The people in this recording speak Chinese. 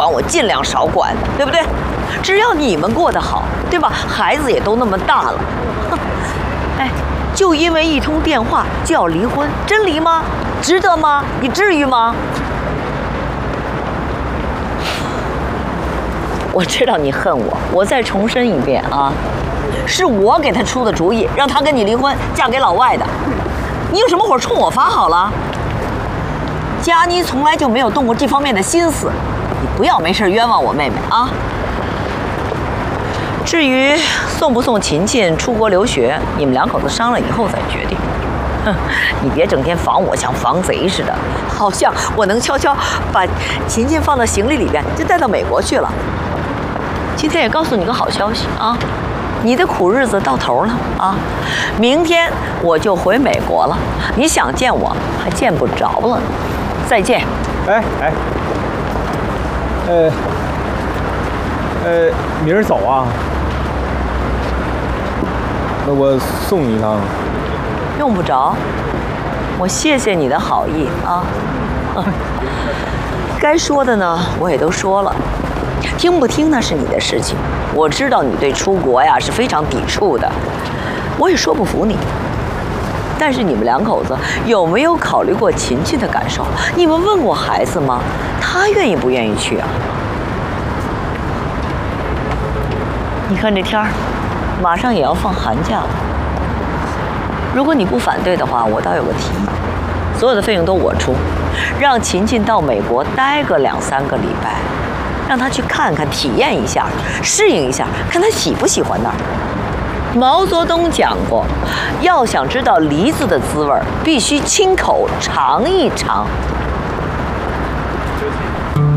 管我尽量少管，对不对？只要你们过得好，对吧？孩子也都那么大了，哼，哎，就因为一通电话就要离婚，真离吗？值得吗？你至于吗？我知道你恨我，我再重申一遍啊，是我给他出的主意，让他跟你离婚，嫁给老外的。你有什么火冲我发好了？佳妮从来就没有动过这方面的心思，你不要没事冤枉我妹妹啊。至于送不送琴琴出国留学，你们两口子商量以后再决定。哼，你别整天防我，像防贼似的，好像我能悄悄把琴琴放到行李里边就带到美国去了。今天也告诉你个好消息啊，你的苦日子到头了啊！明天我就回美国了，你想见我还见不着了呢。再见。 哎，明儿走啊？那我送你一趟。 用不着，我谢谢你的好意啊。该说的呢，我也都说了。听不听那是你的事情，我知道你对出国呀是非常抵触的，我也说不服你。但是你们两口子有没有考虑过琴琴的感受？你们问过孩子吗？他愿意不愿意去啊？你看这天儿，马上也要放寒假了。如果你不反对的话，我倒有个提议，所有的费用都我出，让琴琴到美国待个2、3个礼拜。让他去看看、体验一下、适应一下，看他喜不喜欢那儿。毛泽东讲过，要想知道梨子的滋味，必须亲口尝一尝。